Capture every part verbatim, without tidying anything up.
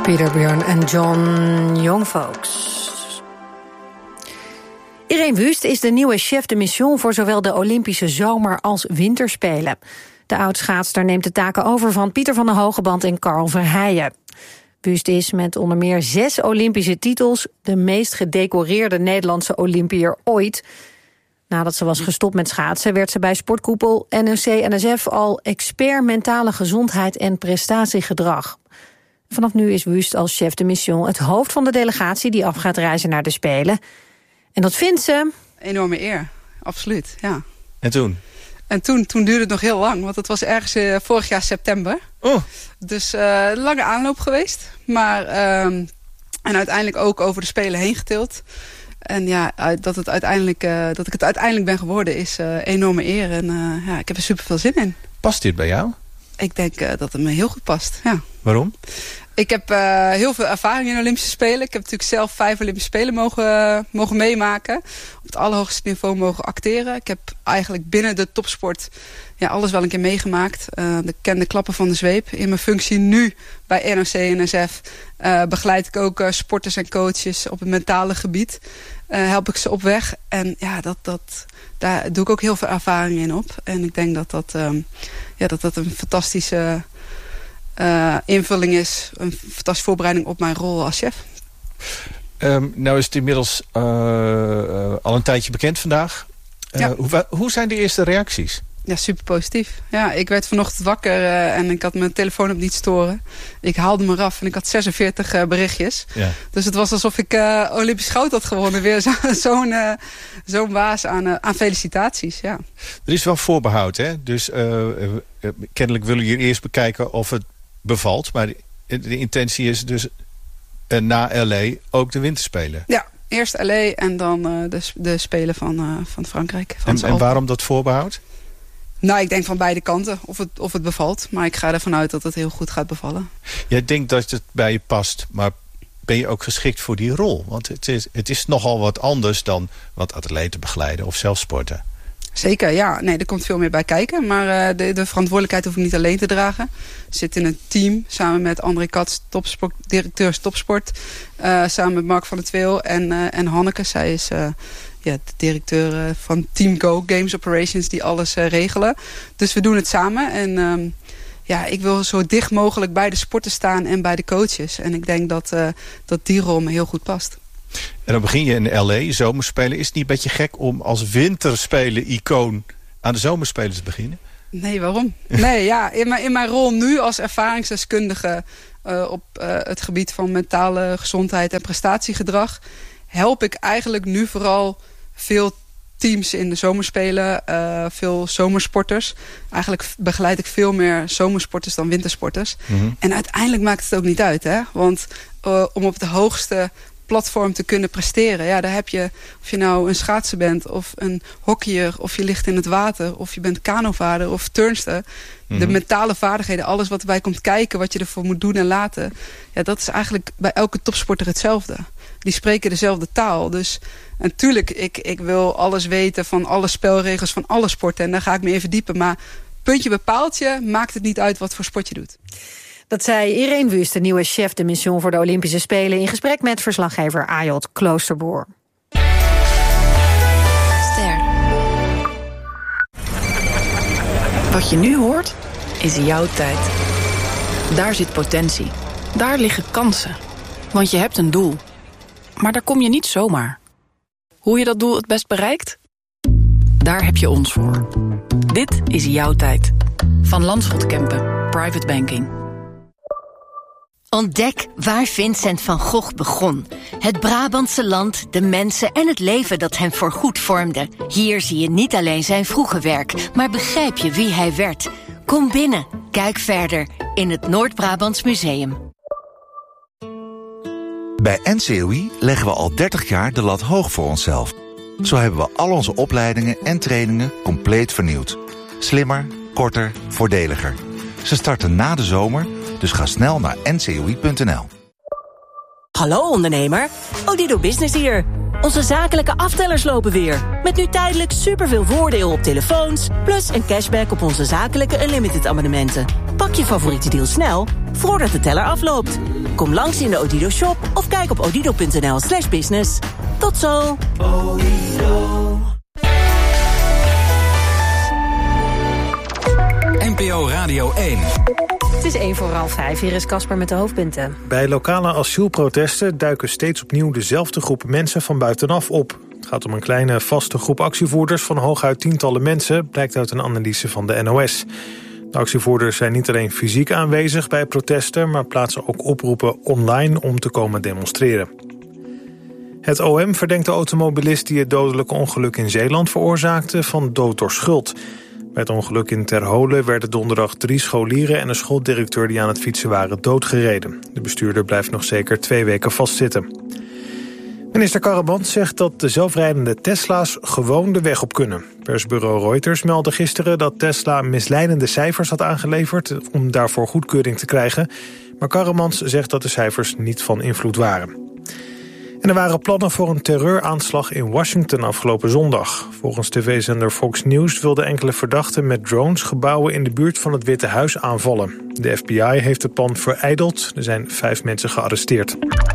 Peter Bjorn en John Youngfolks. Irene Wust is de nieuwe chef de mission voor zowel de Olympische zomer- als winterspelen. De oudschaatster neemt de taken over van Pieter van der Hogeband en Carl Verheijen. Wust is met onder meer zes Olympische titels de meest gedecoreerde Nederlandse Olympiër ooit. Nadat ze was gestopt met schaatsen werd ze bij sportkoepel N O C N S F al expert mentale gezondheid en prestatiegedrag. Vanaf nu is Wust als chef de mission het hoofd van de delegatie die af gaat reizen naar de Spelen. En dat vindt ze... Enorme eer, absoluut, ja. En toen? En toen, toen duurde het nog heel lang, want het was ergens uh, vorig jaar september. Oh. Dus uh, een lange aanloop geweest. Maar, uh, en uiteindelijk ook over de Spelen heen getild. En ja, dat, het uiteindelijk, uh, dat ik het uiteindelijk ben geworden is uh, enorme eer. En uh, ja, ik heb er super veel zin in. Past dit bij jou? Ik denk uh, dat het me heel goed past, ja. Waarom? Ik heb uh, heel veel ervaring in Olympische Spelen. Ik heb natuurlijk zelf vijf Olympische Spelen mogen, uh, mogen meemaken. Op het allerhoogste niveau mogen acteren. Ik heb eigenlijk binnen de topsport ja, alles wel een keer meegemaakt. Uh, de kende klappen van de zweep. In mijn functie nu bij N O C N S F uh, begeleid ik ook uh, sporters en coaches op het mentale gebied. Uh, help ik ze op weg. En ja, dat, dat, daar doe ik ook heel veel ervaring in op. En ik denk dat dat, um, ja, dat, dat een fantastische... Uh, invulling is, een fantastische voorbereiding op mijn rol als chef. Um, nou is het inmiddels uh, uh, al een tijdje bekend vandaag. Uh, ja. hoe, hoe zijn de eerste reacties? Ja, super positief. Ja, ik werd vanochtend wakker uh, en ik had mijn telefoon op niet storen. Ik haalde me eraf en ik had zesenveertig uh, berichtjes. Ja. Dus het was alsof ik uh, Olympisch goud had gewonnen. Weer zo, zo'n uh, zo'n waas aan, uh, aan felicitaties. Ja. Er is wel voorbehoud, hè? Dus uh, uh, uh, kennelijk willen jullie eerst bekijken of het bevalt. Maar de, de intentie is dus uh, na L A ook de winterspelen. Ja, eerst L A en dan uh, de, de Spelen van, uh, van Frankrijk. Van en, en waarom dat voorbehoud? Nou, ik denk van beide kanten of het, of het bevalt. Maar ik ga ervan uit dat het heel goed gaat bevallen. Jij denkt dat het bij je past, maar ben je ook geschikt voor die rol? Want het is, het is nogal wat anders dan wat atleten begeleiden of zelf sporten. Zeker, ja. Nee, er komt veel meer bij kijken. Maar uh, de, de verantwoordelijkheid hoef ik niet alleen te dragen. Ik zit in een team samen met André Katz, topsport, directeur topsport. Uh, samen met Mark van der Tweel en, uh, en Hanneke. Zij is uh, ja, de directeur uh, van Team Go, Games Operations, die alles uh, regelen. Dus we doen het samen. En um, ja, ik wil zo dicht mogelijk bij de sporten staan en bij de coaches. En ik denk dat, uh, dat die rol me heel goed past. En dan begin je in L A, zomerspelen. Is het niet een beetje gek om als winterspelen-icoon aan de zomerspelen te beginnen? Nee, waarom? Nee, ja, in mijn, in mijn rol nu als ervaringsdeskundige uh, op uh, het gebied van mentale gezondheid en prestatiegedrag help ik eigenlijk nu vooral veel teams in de zomerspelen, uh, veel zomersporters. Eigenlijk begeleid ik veel meer zomersporters dan wintersporters. Mm-hmm. En uiteindelijk maakt het ook niet uit, hè? Want uh, om op de hoogste platform te kunnen presteren. Ja, daar heb je, of je nou een schaatser bent of een hockeyer, of je ligt in het water, of je bent kanovaarder of turnster. Mm-hmm. De mentale vaardigheden, alles wat erbij komt kijken, wat je ervoor moet doen en laten. Ja, dat is eigenlijk bij elke topsporter hetzelfde. Die spreken dezelfde taal. Dus natuurlijk, ik, ik wil alles weten van alle spelregels van alle sporten. En daar ga ik me even verdiepen. Maar puntje bepaalt je, maakt het niet uit wat voor sport je doet. Dat zei Irene Wust, de nieuwe chef de mission voor de Olympische Spelen, in gesprek met verslaggever Ayotte Kloosterboer. Ster. Wat je nu hoort, is jouw tijd. Daar zit potentie. Daar liggen kansen. Want je hebt een doel. Maar daar kom je niet zomaar. Hoe je dat doel het best bereikt? Daar heb je ons voor. Dit is jouw tijd. Van Landschot Kempen, Private Banking. Ontdek waar Vincent van Gogh begon. Het Brabantse land, de mensen en het leven dat hem voorgoed vormde. Hier zie je niet alleen zijn vroege werk, maar begrijp je wie hij werd. Kom binnen, kijk verder in het Noord-Brabants Museum. Bij N C O I leggen we al dertig jaar de lat hoog voor onszelf. Zo hebben we al onze opleidingen en trainingen compleet vernieuwd. Slimmer, korter, voordeliger. Ze starten na de zomer, dus ga snel naar n c o i punt n l. Hallo ondernemer, Odido Business hier. Onze zakelijke aftellers lopen weer. Met nu tijdelijk superveel voordeel op telefoons, plus een cashback op onze zakelijke unlimited abonnementen. Pak je favoriete deal snel, voordat de teller afloopt. Kom langs in de Odido shop of kijk op odido.nl slash business. Tot zo! N P O Radio één. Het is één voor half vijf. Hier is Casper met de hoofdpunten. Bij lokale asielprotesten duiken steeds opnieuw dezelfde groepen mensen van buitenaf op. Het gaat om een kleine vaste groep actievoerders van hooguit tientallen mensen, blijkt uit een analyse van de N O S. De actievoerders zijn niet alleen fysiek aanwezig bij protesten, maar plaatsen ook oproepen online om te komen demonstreren. Het O M verdenkt de automobilist die het dodelijke ongeluk in Zeeland veroorzaakte van dood door schuld. Bij het ongeluk in Terholen werden donderdag drie scholieren en een schooldirecteur die aan het fietsen waren doodgereden. De bestuurder blijft nog zeker twee weken vastzitten. Minister Karremans zegt dat de zelfrijdende Tesla's gewoon de weg op kunnen. Persbureau Reuters meldde gisteren dat Tesla misleidende cijfers had aangeleverd om daarvoor goedkeuring te krijgen. Maar Karremans zegt dat de cijfers niet van invloed waren. En er waren plannen voor een terreuraanslag in Washington afgelopen zondag. Volgens tv-zender Fox News wilden enkele verdachten met drones gebouwen in de buurt van het Witte Huis aanvallen. De F B I heeft het plan verijdeld. Er zijn vijf mensen gearresteerd.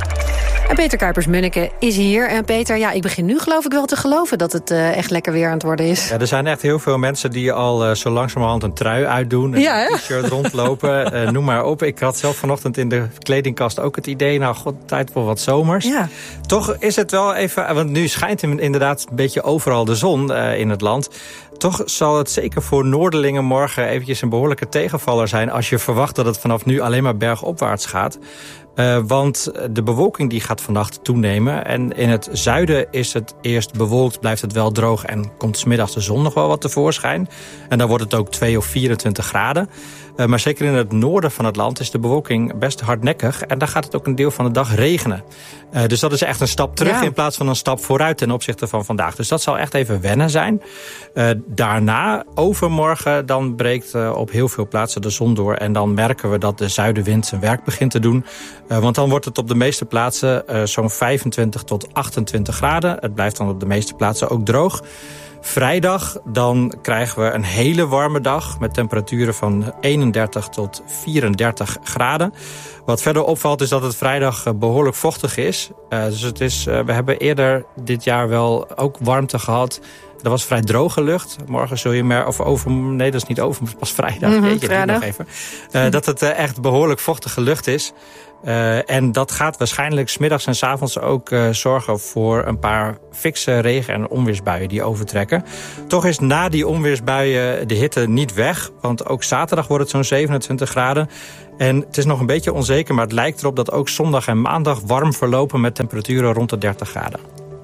En Peter Kuipers-Munneke is hier. En Peter, ja, ik begin nu geloof ik wel te geloven dat het uh, echt lekker weer aan het worden is. Ja, er zijn echt heel veel mensen die al uh, zo langzamerhand een trui uitdoen. En ja, een t-shirt rondlopen. uh, noem maar op. Ik had zelf vanochtend in de kledingkast ook het idee, nou god, tijd voor wat zomers. Ja. Toch is het wel even, want nu schijnt inderdaad een beetje overal de zon uh, in het land. Toch zal het zeker voor Noorderlingen morgen eventjes een behoorlijke tegenvaller zijn als je verwacht dat het vanaf nu alleen maar bergopwaarts gaat. Uh, want de bewolking die gaat vannacht toenemen. En in het zuiden is het eerst bewolkt, blijft het wel droog en komt 's middags de zon nog wel wat tevoorschijn. En dan wordt het ook twee of vierentwintig graden. Uh, maar zeker in het noorden van het land is de bewolking best hardnekkig. En daar gaat het ook een deel van de dag regenen. Uh, dus dat is echt een stap terug ja. in plaats van een stap vooruit ten opzichte van vandaag. Dus dat zal echt even wennen zijn. Uh, daarna, overmorgen, dan breekt uh, op heel veel plaatsen de zon door. En dan merken we dat de zuidenwind zijn werk begint te doen. Uh, want dan wordt het op de meeste plaatsen uh, zo'n vijfentwintig tot achtentwintig graden. Het blijft dan op de meeste plaatsen ook droog. Vrijdag, dan krijgen we een hele warme dag met temperaturen van eenendertig tot vierendertig graden. Wat verder opvalt is dat het vrijdag behoorlijk vochtig is. Uh, dus het is, uh, we hebben eerder dit jaar wel ook warmte gehad. Er was vrij droge lucht. Morgen zul je meer, of over, nee dat is niet over, pas vrijdag. Mm-hmm, weet je, vrijdag. Nog even. Uh, dat het uh, echt behoorlijk vochtige lucht is. Uh, en dat gaat waarschijnlijk 's middags en 's avonds ook uh, zorgen voor een paar fikse regen- en onweersbuien die overtrekken. Toch is na die onweersbuien de hitte niet weg. Want ook zaterdag wordt het zo'n zevenentwintig graden. En het is nog een beetje onzeker, maar het lijkt erop dat ook zondag en maandag warm verlopen met temperaturen rond de dertig graden.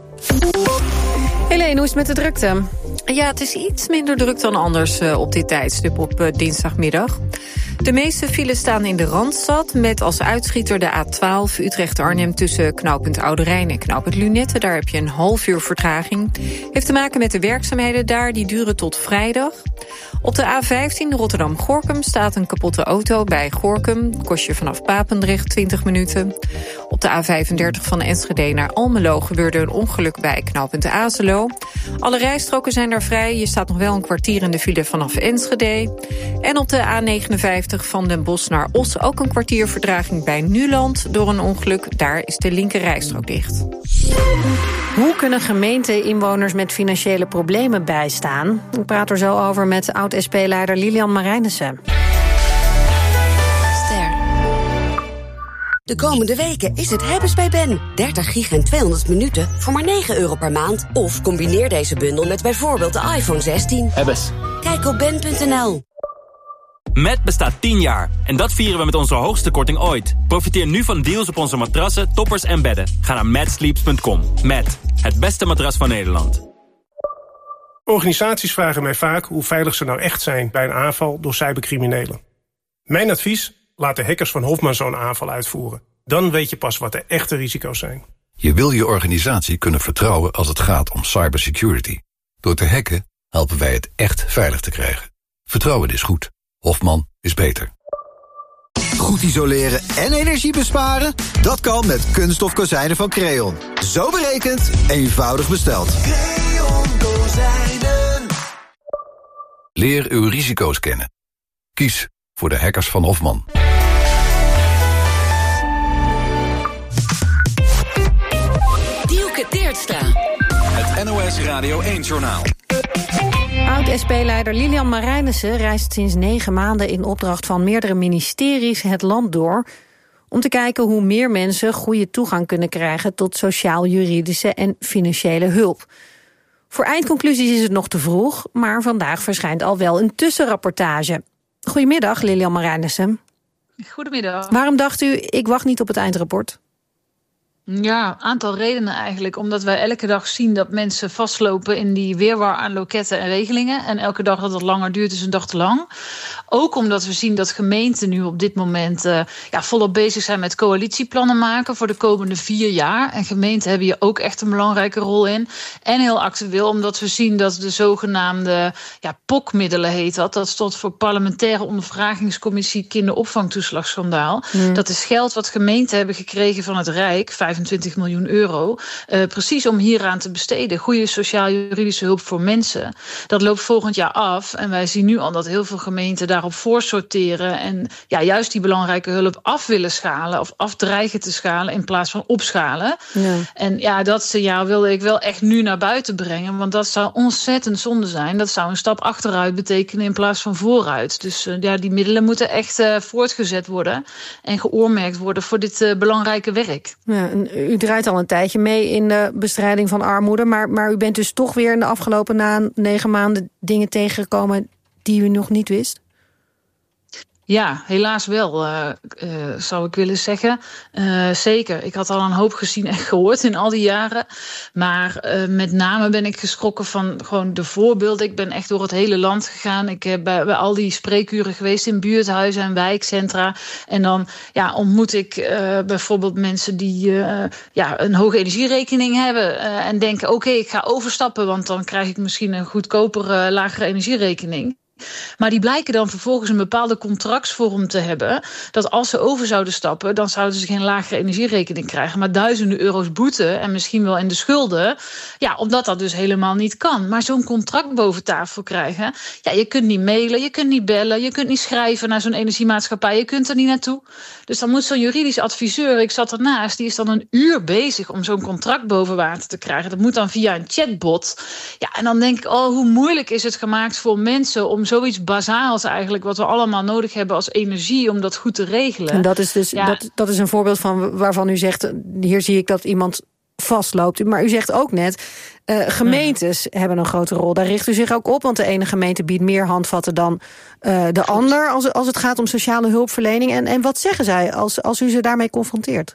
Helene, hoe is het met de drukte? Ja, het is iets minder druk dan anders uh, op dit tijdstip op uh, dinsdagmiddag. De meeste files staan in de Randstad, met als uitschieter de A twaalf Utrecht-Arnhem tussen knooppunt Oude Rijn en knooppunt Lunette. Daar heb je een half uur vertraging. Heeft te maken met de werkzaamheden daar, die duren tot vrijdag. Op de A vijftien Rotterdam-Gorinchem staat een kapotte auto bij Gorinchem. Kost je vanaf Papendrecht twintig minuten. Op de A vijfendertig van Enschede naar Almelo gebeurde een ongeluk bij knooppunt Azelo. Alle rijstroken zijn daar vrij. Je staat nog wel een kwartier in de file vanaf Enschede. En op de A negenenvijftig van Den Bosch naar Os ook een kwartier vertraging bij Nuland door een ongeluk. Daar is de linker rijstrook dicht. Hoe kunnen gemeenten inwoners met financiële problemen bijstaan? Ik praat er zo over met oud-S P-leider Lilian Marijnissen. Ster. De komende weken is het hebben's bij Ben. dertig gig en tweehonderd minuten voor maar negen euro per maand. Of combineer deze bundel met bijvoorbeeld de iPhone zestien. Hebbes. Kijk op ben punt n l. Met bestaat tien jaar. En dat vieren we met onze hoogste korting ooit. Profiteer nu van deals op onze matrassen, toppers en bedden. Ga naar mad sleeps punt com. Met het beste matras van Nederland. Organisaties vragen mij vaak hoe veilig ze nou echt zijn bij een aanval door cybercriminelen. Mijn advies? Laat de hackers van Hofman zo'n aanval uitvoeren. Dan weet je pas wat de echte risico's zijn. Je wil je organisatie kunnen vertrouwen als het gaat om cybersecurity. Door te hacken helpen wij het echt veilig te krijgen. Vertrouwen is goed. Hofman is beter. Goed isoleren en energie besparen? Dat kan met kunststof kozijnen van Creon. Zo berekend, eenvoudig besteld. Creon kozijnen. Leer uw risico's kennen. Kies voor de hackers van Hofman. Dielke Teertstra. Het N O S Radio één-journaal. Oud-S P-leider Lilian Marijnissen reist sinds negen maanden in opdracht van meerdere ministeries het land door om te kijken hoe meer mensen goede toegang kunnen krijgen tot sociaal-juridische en financiële hulp. Voor eindconclusies is het nog te vroeg, maar vandaag verschijnt al wel een tussenrapportage. Goedemiddag, Lilian Marijnissen. Goedemiddag. Waarom dacht u, ik wacht niet op het eindrapport? Ja, een aantal redenen eigenlijk. Omdat wij elke dag zien dat mensen vastlopen in die weerwar aan loketten en regelingen. En elke dag dat het langer duurt is een dag te lang. Ook omdat we zien dat gemeenten nu op dit moment uh, ja, volop bezig zijn met coalitieplannen maken voor de komende vier jaar. En gemeenten hebben hier ook echt een belangrijke rol in. En heel actueel omdat we zien dat de zogenaamde ja, P O C-middelen heet dat. Dat stond voor Parlementaire Ondervragingscommissie Kinderopvangtoeslagschandaal. Mm. Dat is geld wat gemeenten hebben gekregen van het Rijk, vijfentwintig miljoen euro. Uh, precies om hieraan te besteden. Goede sociaal-juridische hulp voor mensen. Dat loopt volgend jaar af. En wij zien nu al dat heel veel gemeenten daarop voorsorteren. En ja, juist die belangrijke hulp af willen schalen. Of afdreigen te schalen in plaats van opschalen. Ja. En ja, dat signaal wilde ik wel echt nu naar buiten brengen. Want dat zou ontzettend zonde zijn. Dat zou een stap achteruit betekenen in plaats van vooruit. Dus uh, ja, die middelen moeten echt uh, voortgezet worden. En geoormerkt worden voor dit uh, belangrijke werk. Ja, u draait al een tijdje mee in de bestrijding van armoede. Maar, maar u bent dus toch weer in de afgelopen na negen maanden dingen tegengekomen die u nog niet wist? Ja, helaas wel, uh, uh, zou ik willen zeggen. Uh, zeker, ik had al een hoop gezien en gehoord in al die jaren. Maar uh, met name ben ik geschrokken van gewoon de voorbeelden. Ik ben echt door het hele land gegaan. Ik heb bij, bij al die spreekuren geweest in buurthuizen en wijkcentra. En dan ja, ontmoet ik uh, bijvoorbeeld mensen die uh, ja, een hoge energierekening hebben. Uh, en denken, oké, okay, ik ga overstappen, want dan krijg ik misschien een goedkopere, lagere energierekening. Maar die blijken dan vervolgens een bepaalde contractsvorm te hebben. Dat als ze over zouden stappen, dan zouden ze geen lagere energierekening krijgen. Maar duizenden euro's boete en misschien wel in de schulden. Ja, omdat dat dus helemaal niet kan. Maar zo'n contract boven tafel krijgen. Ja, je kunt niet mailen, je kunt niet bellen. Je kunt niet schrijven naar zo'n energiemaatschappij. Je kunt er niet naartoe. Dus dan moet zo'n juridisch adviseur, ik zat ernaast, die is dan een uur bezig om zo'n contract boven water te krijgen. Dat moet dan via een chatbot. Ja, en dan denk ik, oh, hoe moeilijk is het gemaakt voor mensen om zoiets bazaals eigenlijk, wat we allemaal nodig hebben als energie, om dat goed te regelen. En dat is dus ja. dat, dat is een voorbeeld van waarvan u zegt, hier zie ik dat iemand vastloopt. Maar u zegt ook net, uh, gemeentes hmm. hebben een grote rol. Daar richt u zich ook op, want de ene gemeente biedt meer handvatten dan uh, de Goed. ander als, als het gaat om sociale hulpverlening. En, en wat zeggen zij als, als u ze daarmee confronteert?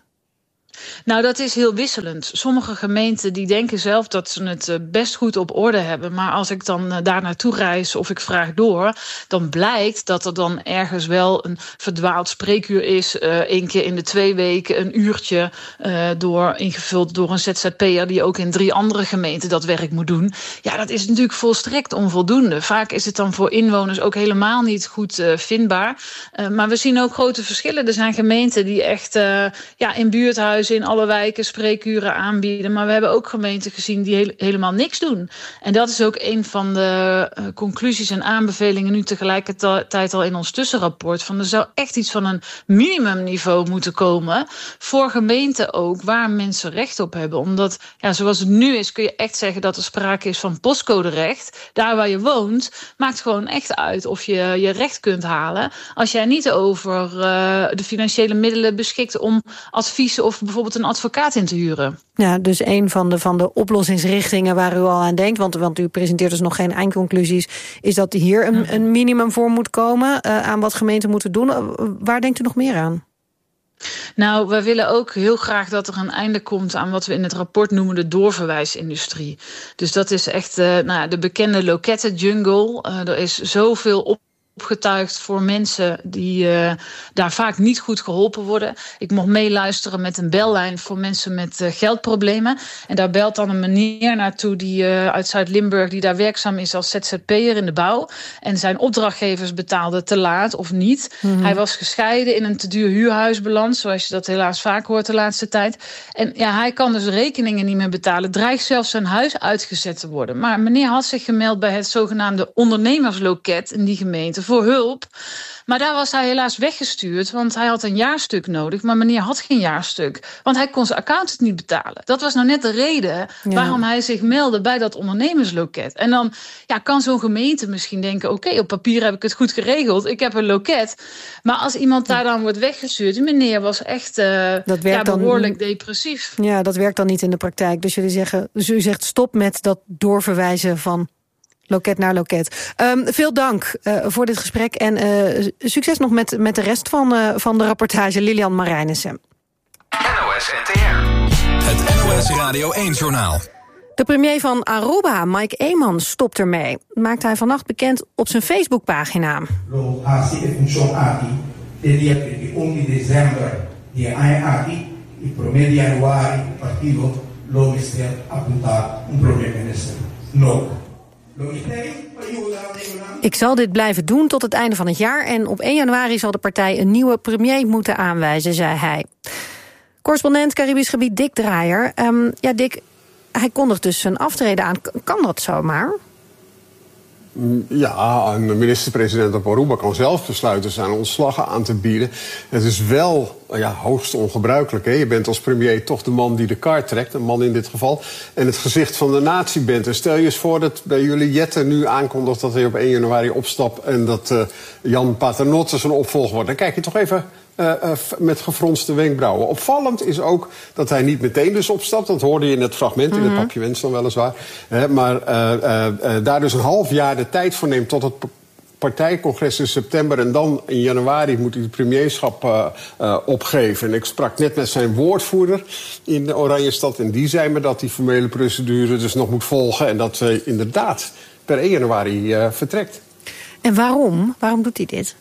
Nou, dat is heel wisselend. Sommige gemeenten die denken zelf dat ze het best goed op orde hebben. Maar als ik dan daar naartoe reis of ik vraag door, dan blijkt dat er dan ergens wel een verdwaald spreekuur is. Uh, één keer in de twee weken een uurtje uh, door, ingevuld door een Z Z P'er die ook in drie andere gemeenten dat werk moet doen. Ja, dat is natuurlijk volstrekt onvoldoende. Vaak is het dan voor inwoners ook helemaal niet goed uh, vindbaar. Uh, maar we zien ook grote verschillen. Er zijn gemeenten die echt uh, ja, in buurthuizen in alle wijken spreekuren aanbieden. Maar we hebben ook gemeenten gezien die he- helemaal niks doen. En dat is ook een van de uh, conclusies en aanbevelingen nu tegelijkertijd al in ons tussenrapport. Van er zou echt iets van een minimumniveau moeten komen voor gemeenten ook, waar mensen recht op hebben. Omdat, ja, zoals het nu is, kun je echt zeggen dat er sprake is van postcoderecht. Daar waar je woont, maakt gewoon echt uit of je je recht kunt halen. Als jij niet over uh, de financiële middelen beschikt om adviezen of bijvoorbeeld een advocaat in te huren. Ja, dus een van de, van de oplossingsrichtingen waar u al aan denkt, want, want u presenteert dus nog geen eindconclusies, is dat hier een, een minimum voor moet komen uh, aan wat gemeenten moeten doen. Uh, waar denkt u nog meer aan? Nou, wij willen ook heel graag dat er een einde komt aan wat we in het rapport noemen de doorverwijsindustrie. Dus dat is echt uh, nou, de bekende lokettenjungle. Uh, er is zoveel op opgetuigd voor mensen die uh, daar vaak niet goed geholpen worden. Ik mocht meeluisteren met een bellijn voor mensen met uh, geldproblemen. En daar belt dan een meneer naartoe die uh, uit Zuid-Limburg, die daar werkzaam is als Z Z P'er in de bouw. En zijn opdrachtgevers betaalden te laat of niet. Mm-hmm. Hij was gescheiden in een te duur huurhuis beland, zoals je dat helaas vaak hoort de laatste tijd. En ja, hij kan dus rekeningen niet meer betalen. Dreigt zelfs zijn huis uitgezet te worden. Maar meneer had zich gemeld bij het zogenaamde ondernemersloket in die gemeente voor hulp. Maar daar was hij helaas weggestuurd, want hij had een jaarstuk nodig. Maar meneer had geen jaarstuk, want hij kon zijn accountant niet betalen. Dat was nou net de reden ja. waarom hij zich meldde bij dat ondernemersloket. En dan ja, kan zo'n gemeente misschien denken, oké, okay, op papier heb ik het goed geregeld. Ik heb een loket. Maar als iemand daar dan wordt weggestuurd, die meneer was echt uh, dat ja, behoorlijk dan, depressief. Ja, dat werkt dan niet in de praktijk. Dus jullie zeggen, dus u zegt stop met dat doorverwijzen van loket naar loket. Um, veel dank uh, voor dit gesprek en uh, succes nog met, met de rest van, uh, van de rapportage. Lilian Marijnissen. N O S N T R. Het N O S Radio één-journaal. De premier van Aruba, Mike Eman, stopt ermee. Maakte hij vannacht bekend op zijn Facebookpagina. Ik zal dit blijven doen tot het einde van het jaar en op één januari zal de partij een nieuwe premier moeten aanwijzen, zei hij. Correspondent Caribisch gebied Dick Draaier. Um, ja, Dick, hij kondigt dus zijn aftreden aan. Kan dat zomaar? Ja, een minister-president op Aruba kan zelf besluiten zijn ontslag aan te bieden. Het is wel ja, hoogst ongebruikelijk. Hè? Je bent als premier toch de man die de kaart trekt, een man in dit geval, en het gezicht van de natie bent. En stel je eens voor dat bij jullie Jette nu aankondigt dat hij op één januari opstapt en dat uh, Jan Paternotte zijn opvolger wordt. Dan kijk je toch even Uh, uh, met gefronste wenkbrauwen. Opvallend is ook dat hij niet meteen dus opstapt. Dat hoorde je in het fragment, mm-hmm. in het papje wens dan weliswaar. Uh, maar uh, uh, uh, daar dus een half jaar de tijd voor neemt tot het partijcongres in september. En dan in januari moet hij het premierschap uh, uh, opgeven. En ik sprak net met zijn woordvoerder in de Oranjestad. En die zei me dat die formele procedure dus nog moet volgen. En dat hij inderdaad per één januari uh, vertrekt. En waarom? Waarom doet hij dit?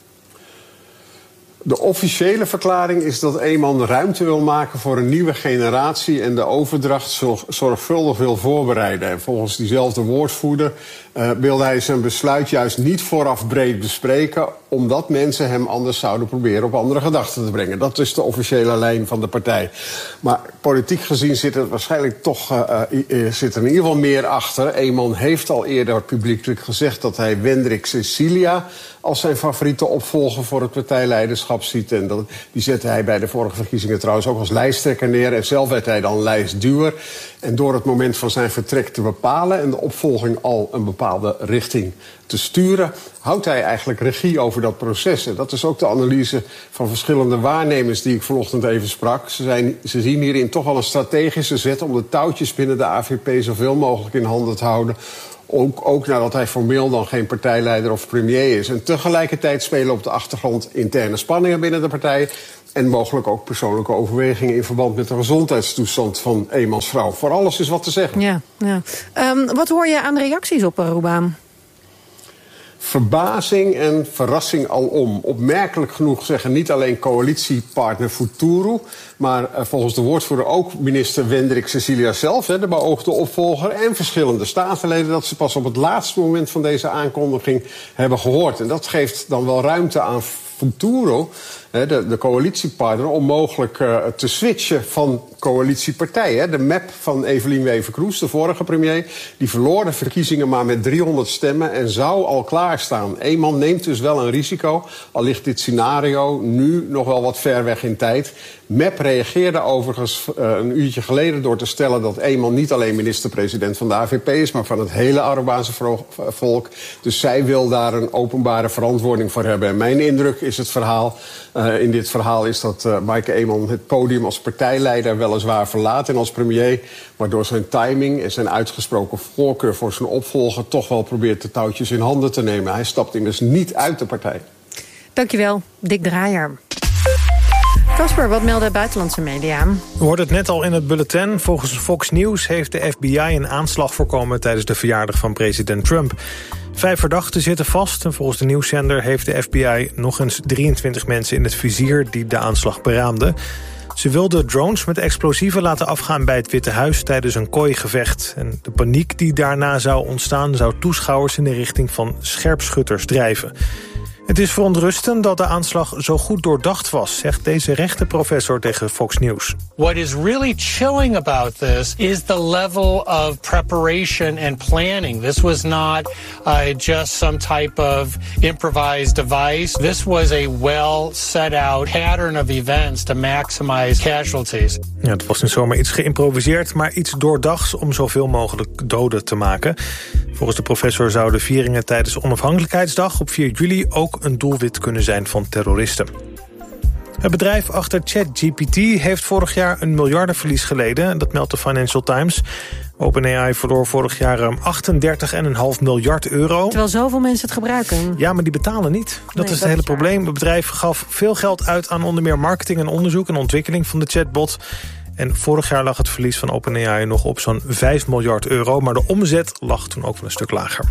De officiële verklaring is dat Eman ruimte wil maken voor een nieuwe generatie en de overdracht zorgvuldig wil voorbereiden. En volgens diezelfde woordvoerder uh, wilde hij zijn besluit juist niet vooraf breed bespreken, omdat mensen hem anders zouden proberen op andere gedachten te brengen. Dat is de officiële lijn van de partij. Maar politiek gezien zit er waarschijnlijk toch uh, uh, zit er in ieder geval meer achter. Eman heeft al eerder publiekelijk gezegd dat hij Wendrik Cecilia als zijn favoriete opvolger voor het partijleiderschap ziet. En dat, die zette hij bij de vorige verkiezingen trouwens ook als lijsttrekker neer. En zelf werd hij dan lijstduwer. En door het moment van zijn vertrek te bepalen en de opvolging al een bepaalde richting te sturen, houdt hij eigenlijk regie over dat proces. En dat is ook de analyse van verschillende waarnemers die ik vanochtend even sprak. Ze, zijn, ze zien hierin toch wel een strategische zet om de touwtjes binnen de A V P zoveel mogelijk in handen te houden. Ook, ook nadat hij formeel dan geen partijleider of premier is. En tegelijkertijd spelen op de achtergrond interne spanningen binnen de partij en mogelijk ook persoonlijke overwegingen in verband met de gezondheidstoestand van Emans vrouw. Voor alles is wat te zeggen. Ja, ja. Um, wat hoor je aan de reacties op Aruba? Verbazing en verrassing alom. Opmerkelijk genoeg zeggen niet alleen coalitiepartner Futuro, maar uh, volgens de woordvoerder ook minister Wendrik Cecilia zelf, hè, de beoogde opvolger, en verschillende statenleden, dat ze pas op het laatste moment van deze aankondiging hebben gehoord. En dat geeft dan wel ruimte aan Futuro, de, de coalitiepartner, om mogelijk uh, te switchen van coalitiepartijen. De map van Evelien Wever-Kroes, de vorige premier, die verloor de verkiezingen maar met driehonderd stemmen en zou al klaarstaan. Eman neemt dus wel een risico, al ligt dit scenario nu nog wel wat ver weg in tijd. M E P reageerde overigens uh, een uurtje geleden door te stellen dat Eman niet alleen minister-president van de A V P is, maar van het hele Arubaanse volk. Dus zij wil daar een openbare verantwoording voor hebben. En mijn indruk is het verhaal, uh, in dit verhaal is dat uh, Mike Eman het podium als partijleider weliswaar verlaat en als premier, maar door zijn timing en zijn uitgesproken voorkeur voor zijn opvolger toch wel probeert de touwtjes in handen te nemen. Hij stapt immers niet uit de partij. Dankjewel, Dick Draaier. Casper, wat melden buitenlandse media? We hoorden het net al in het bulletin. Volgens Fox News heeft de F B I een aanslag voorkomen tijdens de verjaardag van president Trump. Vijf verdachten zitten vast en volgens de nieuwszender heeft de F B I nog eens drieëntwintig mensen in het vizier die de aanslag beraamden. Ze wilden drones met explosieven laten afgaan bij het Witte Huis tijdens een kooigevecht. En de paniek die daarna zou ontstaan zou toeschouwers in de richting van scherpschutters drijven. Het is verontrustend dat de aanslag zo goed doordacht was, zegt deze rechtenprofessor tegen Fox News. What is really chilling about this is the level of preparation and planning. This was not uh, just some type of improvised device. This was a well set out pattern of events to maximize casualties. Ja, het was niet zomaar iets geïmproviseerd, maar iets doordachts om zoveel mogelijk doden te maken. Volgens de professor zouden vieringen tijdens de onafhankelijkheidsdag op vier juli ook een doelwit kunnen zijn van terroristen. Het bedrijf achter ChatGPT heeft vorig jaar een miljardenverlies geleden. Dat meldt de Financial Times. OpenAI verloor vorig jaar ruim achtendertig komma vijf miljard euro. Terwijl zoveel mensen het gebruiken. Ja, maar die betalen niet. Dat Nee, is het dat hele is probleem. Het bedrijf gaf veel geld uit aan onder meer marketing en onderzoek en ontwikkeling van de chatbot. En vorig jaar lag het verlies van OpenAI nog op zo'n vijf miljard euro. Maar de omzet lag toen ook wel een stuk lager.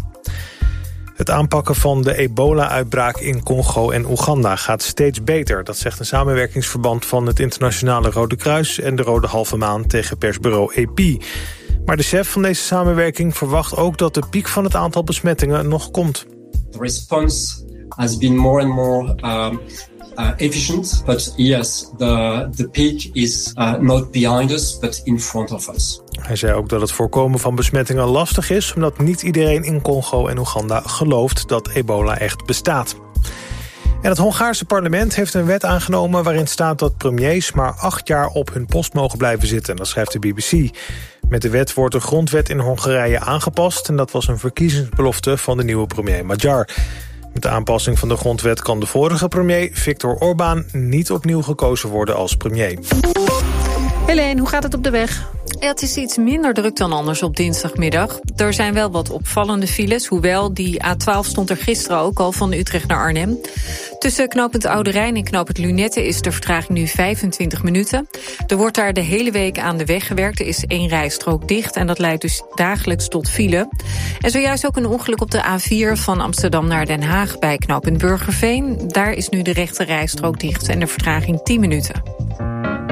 Het aanpakken van de ebola-uitbraak in Congo en Oeganda gaat steeds beter. Dat zegt een samenwerkingsverband van het Internationale Rode Kruis en de Rode Halve Maan tegen persbureau A P. Maar de chef van deze samenwerking verwacht ook dat de piek van het aantal besmettingen nog komt. The response has been more and more um, uh, efficient, but yes, the the peak is uh, not behind us, but in front of us. Hij zei ook dat het voorkomen van besmettingen lastig is, omdat niet iedereen in Congo en Oeganda gelooft dat ebola echt bestaat. En het Hongaarse parlement heeft een wet aangenomen waarin staat dat premiers maar acht jaar op hun post mogen blijven zitten. Dat schrijft de B B C. Met de wet wordt de grondwet in Hongarije aangepast en dat was een verkiezingsbelofte van de nieuwe premier Magyar. Met de aanpassing van de grondwet kan de vorige premier, Viktor Orbán, niet opnieuw gekozen worden als premier. Helene, hoe gaat het op de weg? Ja, het is iets minder druk dan anders op dinsdagmiddag. Er zijn wel wat opvallende files, hoewel die A twaalf stond er gisteren ook al van Utrecht naar Arnhem. Tussen knooppunt Oude Rijn en knooppunt Lunette is de vertraging nu vijfentwintig minuten. Er wordt daar de hele week aan de weg gewerkt. Er is één rijstrook dicht en dat leidt dus dagelijks tot file. En zojuist ook een ongeluk op de A vier van Amsterdam naar Den Haag bij knooppunt Burgerveen. Daar is nu de rechte rijstrook dicht en de vertraging tien minuten.